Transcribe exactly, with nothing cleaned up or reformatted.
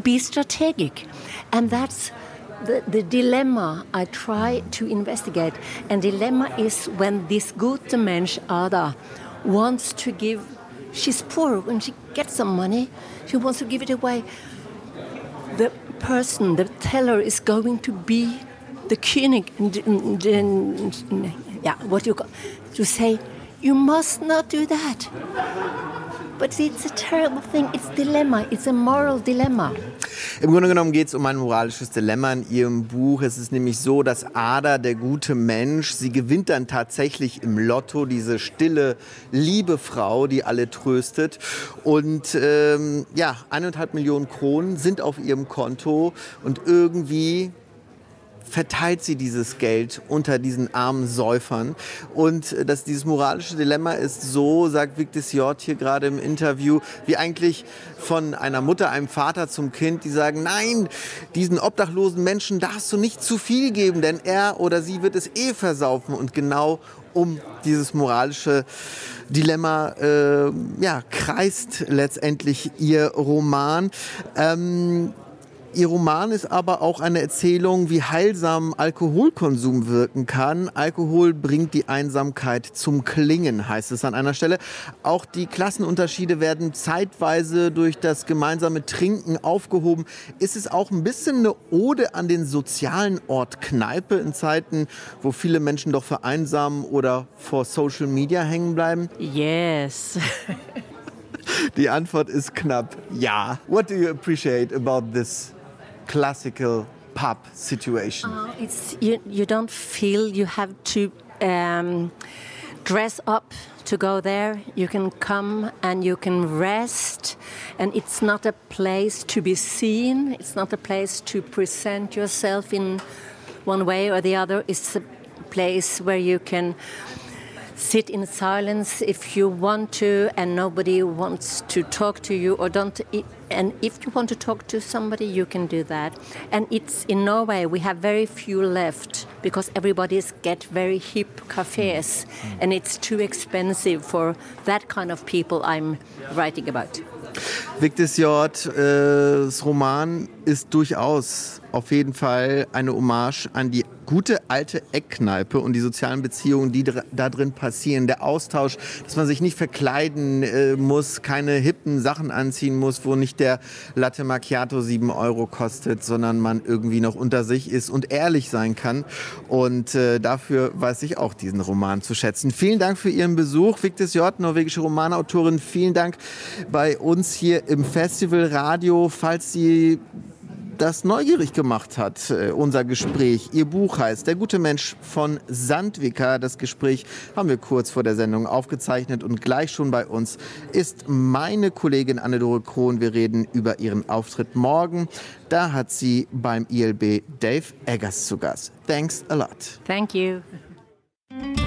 be strategic. And that's the, the dilemma I try to investigate. And dilemma is when this gute Mensch, Ada, wants to give, she's poor, when she gets some money, she wants to give it away. The person, the teller is going to be the König, yeah, what you call, to say, you must not do that. But it's a terrible thing. It's a dilemma. It's a moral dilemma. Im Grunde genommen geht es um ein moralisches Dilemma in ihrem Buch. Es ist nämlich so, dass Ada, der gute Mensch, sie gewinnt dann tatsächlich im Lotto, diese stille, liebe Frau, die alle tröstet. Und ähm, ja, eineinhalb Millionen Kronen sind auf ihrem Konto und irgendwie verteilt sie dieses Geld unter diesen armen Säufern. Und das, dieses moralische Dilemma ist so, sagt Vic Desjord hier gerade im Interview, wie eigentlich von einer Mutter, einem Vater zum Kind, die sagen, nein, diesen obdachlosen Menschen darfst du nicht zu viel geben, denn er oder sie wird es eh versaufen. Und genau um dieses moralische Dilemma äh, ja, kreist letztendlich ihr Roman. Ähm, Ihr Roman ist aber auch eine Erzählung, wie heilsam Alkoholkonsum wirken kann. Alkohol bringt die Einsamkeit zum Klingen, heißt es an einer Stelle. Auch die Klassenunterschiede werden zeitweise durch das gemeinsame Trinken aufgehoben. Ist es auch ein bisschen eine Ode an den sozialen Ort Kneipe in Zeiten, wo viele Menschen doch vereinsamen oder vor Social Media hängen bleiben? Yes. Die Antwort ist knapp ja. What do you appreciate about this classical pub situation? Uh, it's you, you don't feel you have to um, dress up to go there. You can come and you can rest, and it's not a place to be seen. It's not a place to present yourself in one way or the other. It's a place where you can sit in silence if you want to, and nobody wants to talk to you or don't. And if you want to talk to somebody, you can do that. And it's in Norway we have very few left because everybody's get very hip cafes, mm. and it's too expensive for that kind of people I'm writing about. Vic Desjord, äh, das Roman ist durchaus auf jeden Fall eine Hommage an die gute alte Eckkneipe und die sozialen Beziehungen, die dr- da drin passieren. Der Austausch, dass man sich nicht verkleiden äh, muss, keine hippen Sachen anziehen muss, wo nicht der Latte Macchiato sieben Euro kostet, sondern man irgendwie noch unter sich ist und ehrlich sein kann. Und äh, dafür weiß ich auch diesen Roman zu schätzen. Vielen Dank für Ihren Besuch. Vic Desjord, norwegische Romanautorin, vielen Dank bei uns hier im Festival Radio. Falls Sie das neugierig gemacht hat, äh, unser Gespräch. Ihr Buch heißt Der gute Mensch von Sandvika. Das Gespräch haben wir kurz vor der Sendung aufgezeichnet und gleich schon bei uns ist meine Kollegin Anne-Dore Krohn. Wir reden über ihren Auftritt morgen. Da hat sie beim I L B Dave Eggers zu Gast. Thanks a lot. Thank you.